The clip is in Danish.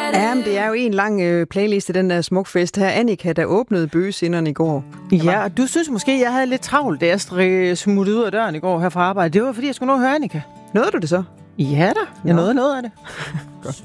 Ja, men det er jo en lang playlist i den der smukfest her. Annika, der åbnede bøgesinderne i går. Ja, og du synes måske, jeg havde lidt travlt, da jeg smuttede ud af døren i går her fra arbejde. Det var, fordi jeg skulle nå at høre Annika. Nåede du det så? Ja da, jeg nåede noget af det. Godt.